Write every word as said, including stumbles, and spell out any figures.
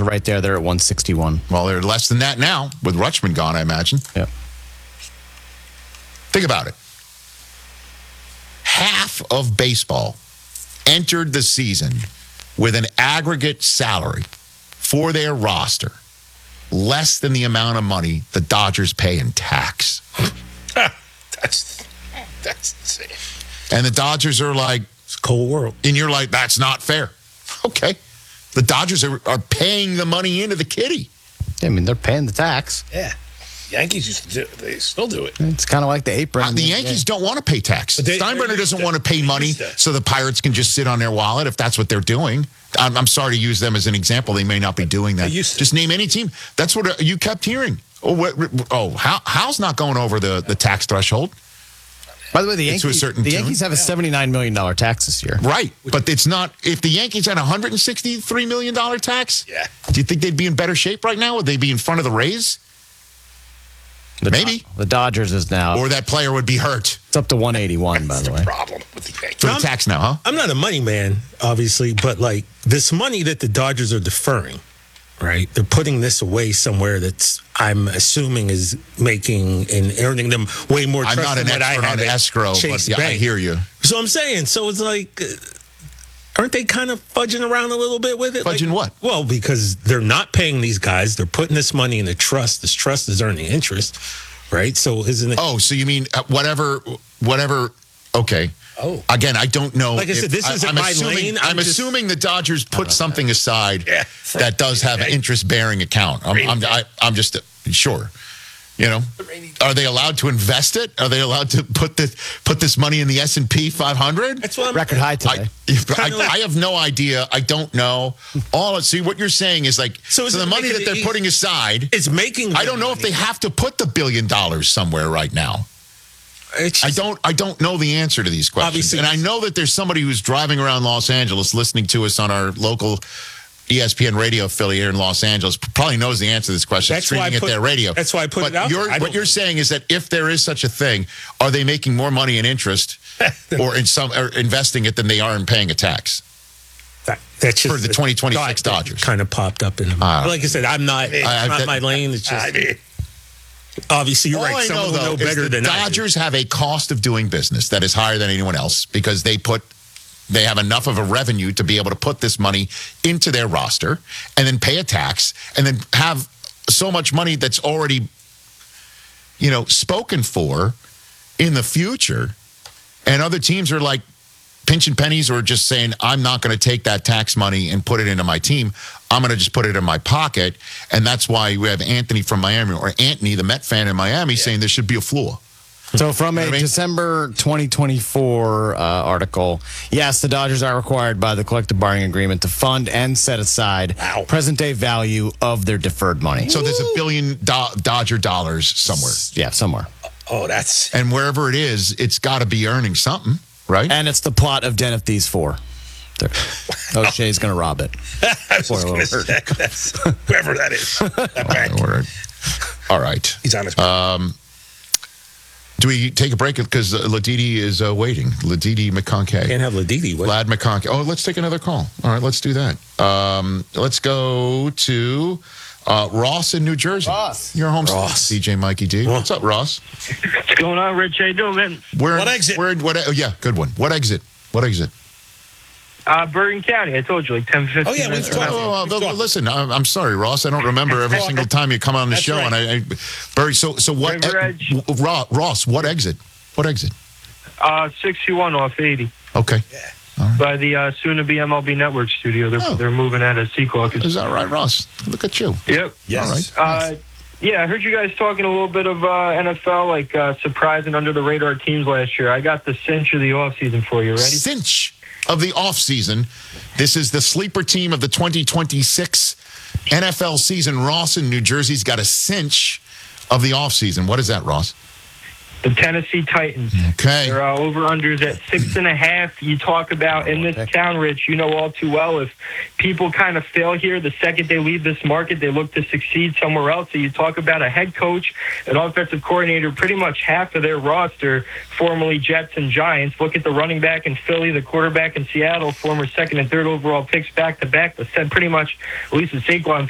are right there. They're at one sixty-one. Well, they're less than that now with Rutschman gone, I imagine. Yeah. Think about it. Half of baseball entered the season with an aggregate salary for their roster less than the amount of money the Dodgers pay in tax. that's that's insane. And the Dodgers are like, it's a cold world. And you're like, that's not fair. Okay. The Dodgers are, are paying the money into the kitty. I mean, they're paying the tax. Yeah. Yankees used to do it. They still do it. It's kind of like the apron. Uh, the Yankees don't want to pay tax. They, Steinbrenner doesn't to, want to pay money to. so the Pirates can just sit on their wallet if that's what they're doing. I'm, I'm sorry to use them as an example. They may not be doing that. Just name any team. That's what uh, you kept hearing. Oh, what, oh how, Hal's not going over the, the tax threshold. By the way, the Yankees, to a certain the tune. Yankees have a seventy-nine million dollars tax this year. Right. But it's not, if the Yankees had a one hundred sixty-three million dollars tax, yeah. Do you think they'd be in better shape right now? Would they be in front of the Rays? The Maybe. Do- the Dodgers is now. Or that player would be hurt. It's up to one eighty-one, by That's the the way. problem with the Yankees. For the tax now, huh? I'm not a money man, obviously, but like this money that the Dodgers are deferring, right? They're putting this away somewhere that's, I'm assuming, is making and earning them way more I'm trust not than an what I expert have on at escrow, Chase but yeah, I Bank. hear you. So I'm saying, so it's like, uh, aren't they kind of fudging around a little bit with it? Fudging like, what? Well, because they're not paying these guys. They're putting this money in a trust. This trust is earning interest, right? So isn't it? Oh, so you mean uh, whatever, whatever, okay. Oh. Again, I don't know. Like I said, this isn't I'm my assuming, lane. I'm, I'm just- assuming the Dodgers put something that? aside Yeah. that does have an interest-bearing account. I'm, I'm, I, I'm just uh, sure. You know, are they allowed to invest it? Are they allowed to put this put this money in the S and P five hundred? That's what I'm Record high today. I, I, I have no idea. I don't know. All see what you're saying is like So so, is the it money making that it they're easy- putting aside. It's making. I don't know if they have to put the billion dollars somewhere right now. It's I just, don't. I don't know the answer to these questions, Obviously- and I know that there's somebody who's driving around Los Angeles listening to us on our local E S P N radio affiliate here in Los Angeles. Probably knows the answer to this question. That's why I streaming put- at their radio. that's why I put but it out You're, there. I what don't- you're saying is that if there is such a thing, are they making more money in interest or in some or investing it than they are in paying a tax? That, that's just For the twenty twenty-six Dodgers. Kind of popped up in the Uh, like I said, I'm not. It's I- I- not that- my lane. It's just I mean, obviously you're All right. I Someone know, will though, know is better the than Dodgers have a cost of doing business that is higher than anyone else because they put they have enough of a revenue to be able to put this money into their roster and then pay a tax and then have so much money that's already, you know, spoken for in the future. And other teams are like pinching pennies or just saying, I'm not going to take that tax money and put it into my team. I'm going to just put it in my pocket. And that's why we have Anthony from Miami or Anthony, the Met fan in Miami, saying there should be a floor. So from a You know what I mean? December twenty twenty-four uh, article, yes, the Dodgers are required by the collective bargaining agreement to fund and set aside Wow. present-day value of their deferred money. So there's a billion do- Dodger dollars somewhere. Yeah, somewhere. Oh, that's And wherever it is, it's got to be earning something, right? And it's the plot of Den of Thieves four. There. O'Shea's going to rob it. I was just Spoiler gonna say, that's, whoever that is. That bank. All right. All right. He's on his. Um, do we take a break? Because uh, Ladidi is uh, waiting. Ladidi McConkey. Can't have Ladidi. What? Vlad McConkey. Oh, let's take another call. All right, let's do that. Um, let's go to uh, Ross in New Jersey. Ross. Your home Ross. D J Mikey D. What's up, Ross? what's going on, Rich? How you doing, man? Where, What exit? Where, what, oh, yeah, good one. What exit? What exit? Uh, Bergen County. I told you, like ten, fifteen Oh, yeah, minutes. we've from talked- now. Oh, well, We've well, talked. listen, I'm, I'm sorry, Ross. I don't remember every single time you come on the That's show. right. And I, I Barry, so, so what? River Edge. uh, Ro- Ross, what exit? What exit? Uh, sixty-one off eighty Okay. by the uh, soon-to-be M L B Network studio. They're, Oh. they're moving out of Secaucus. Is that right, Ross? Look at you. Yep. Yes. All right. Uh, yeah, I heard you guys talking a little bit of uh, N F L, like uh, surprising under-the-radar teams last year. I got the cinch of the offseason for you. Ready? Cinch of the offseason. This is the sleeper team of the twenty twenty-six N F L season. Ross in New Jersey's got a cinch of the offseason. What is that, Ross? The Tennessee Titans. Okay. Their uh, over-unders at six and a half. You talk about in this town, Rich, you know all too well, if people kind of fail here, the second they leave this market, they look to succeed somewhere else. So you talk about a head coach, an offensive coordinator, pretty much half of their roster, formerly Jets and Giants. Look at the running back in Philly, the quarterback in Seattle, former second and third overall picks back-to-back, but said pretty much, at least in Saquon's